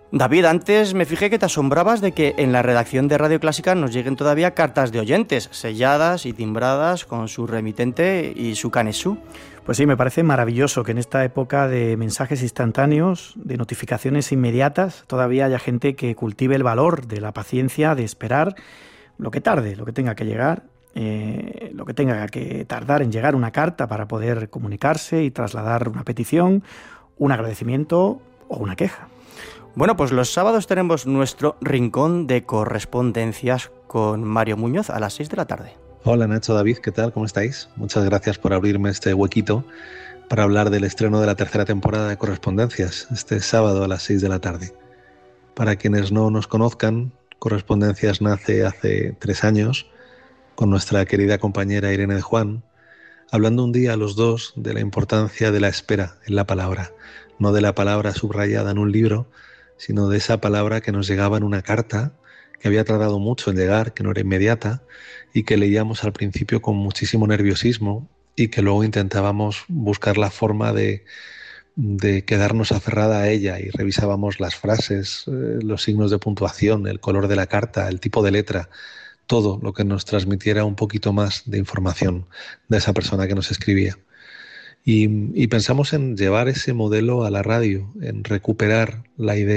David, antes me fijé que te asombrabas de que en la redacción de Radio Clásica nos lleguen todavía cartas de oyentes, selladas y timbradas con su remitente y su canesú. Pues sí, me parece maravilloso que en esta época de mensajes instantáneos, de notificaciones inmediatas, todavía haya gente que cultive el valor de la paciencia, de esperar lo que tarde, lo que tenga que llegar, lo que tenga que tardar en llegar una carta para poder comunicarse y trasladar una petición, un agradecimiento o una queja. Bueno, pues los sábados tenemos nuestro rincón de correspondencias con Mario Muñoz a las 6 de la tarde. Hola Nacho, David, ¿qué tal? ¿Cómo estáis? Muchas gracias por abrirme este huequito para hablar del estreno de la tercera temporada de Correspondencias, este sábado a las 6 de la tarde. Para quienes no nos conozcan, Correspondencias nace hace 3 años con nuestra querida compañera Irene de Juan, hablando un día los dos de la importancia de la espera en la palabra, no de la palabra subrayada en un libro, sino de esa palabra que nos llegaba en una carta, que había tardado mucho en llegar, que no era inmediata, y que leíamos al principio con muchísimo nerviosismo y que luego intentábamos buscar la forma de quedarnos aferrada a ella y revisábamos las frases, los signos de puntuación, el color de la carta, el tipo de letra, todo lo que nos transmitiera un poquito más de información de esa persona que nos escribía. Y pensamos en llevar ese modelo a la radio, en recuperar la idea